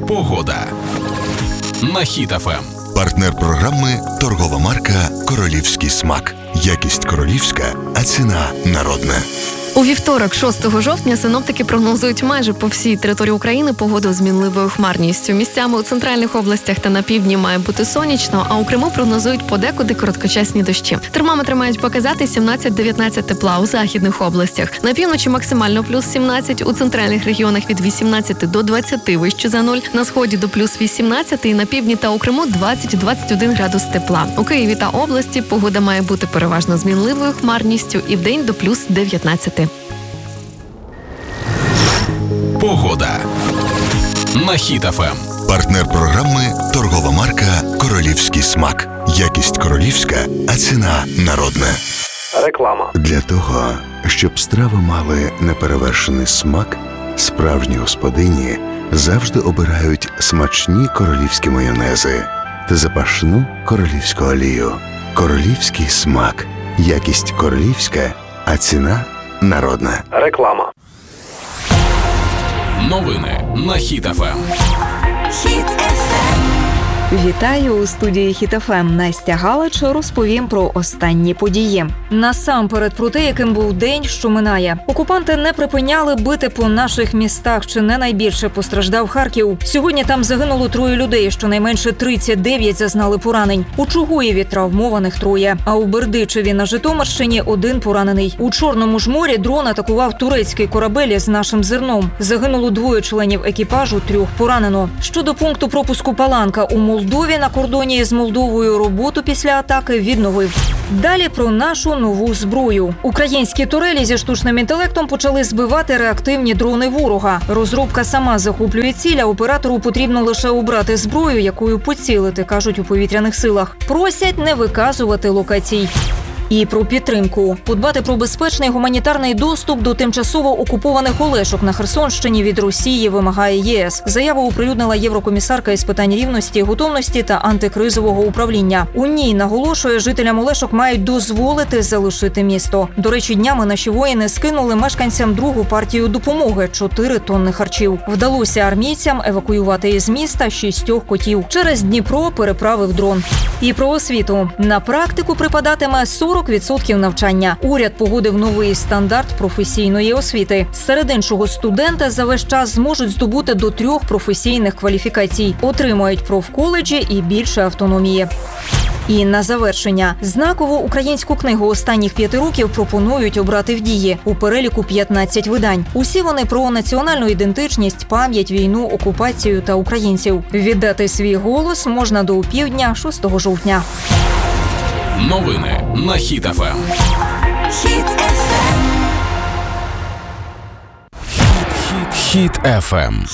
Погода на Хіт FM. Партнер програми – торгова марка «Королівський смак». Якість королівська, а ціна народна. У вівторок, 6 жовтня, синоптики прогнозують майже по всій території України погоду з мінливою хмарністю. Місцями у центральних областях та на півдні має бути сонячно, а у Криму прогнозують подекуди короткочасні дощі. Термометри мають показати 17-19 тепла у західних областях. На півночі максимально плюс 17, у центральних регіонах від 18 до 20 вище за 0, на сході до плюс 18 і на півдні та у Криму 20-21 градус тепла. У Києві та області погода має бути переважно з мінливою хмарністю і вдень до плюс 19. Погода на Хіт FM. Партнер програми – торгова марка «Королівський смак». Якість королівська, а ціна народна. Реклама. Для того, щоб страви мали неперевершений смак, справжні господині завжди обирають смачні королівські майонези та запашну королівську олію. Королівський смак. Якість королівська, а ціна народна. Реклама. Новини на Хіт FM. Вітаю у студії Хіт FM. Настя Галич, розповім про останні події. Насамперед про те, яким був день, що минає. Окупанти не припиняли бити по наших містах, чи не найбільше постраждав Харків. Сьогодні там загинуло 3 людей, щонайменше 39 зазнали поранень. У Чугуєві травмованих 3, а у Бердичеві на Житомирщині 1 поранений. У Чорному ж морі дрон атакував турецький корабель з нашим зерном. Загинуло 2 членів екіпажу, 3 поранено. Щодо пункту пропуску Паланка у Молдові на кордоні з Молдовою роботу після атаки відновив. Далі про нашу нову зброю. Українські турелі зі штучним інтелектом почали збивати реактивні дрони ворога. Розробка сама захоплює ціль, а оператору потрібно лише обрати зброю, якою поцілити, кажуть у повітряних силах. Просять не виказувати локацій. І про підтримку. Подбати про безпечний гуманітарний доступ до тимчасово окупованих Олешок на Херсонщині від Росії вимагає ЄС. Заяву оприлюднила єврокомісарка із питань рівності, готовності та антикризового управління. У ній наголошує, жителям Олешок мають дозволити залишити місто. До речі, днями наші воїни скинули мешканцям другу партію допомоги – 4 тонни харчів. Вдалося армійцям евакуювати із міста 6 котів. Через Дніпро переправив дрон. І про освіту. На практику припадатиме 40% навчання. Уряд погодив новий стандарт професійної освіти. Серед іншого, студенти за весь час зможуть здобути до 3 професійних кваліфікацій. Отримають профколеджі і більше автономії. І на завершення. Знакову українську книгу останніх 5 років пропонують обрати в дії. У переліку 15 видань. Усі вони про національну ідентичність, пам'ять, війну, окупацію та українців. Віддати свій голос можна до опівдня 6 жовтня. Новини на Хіт FM. Хіт FM.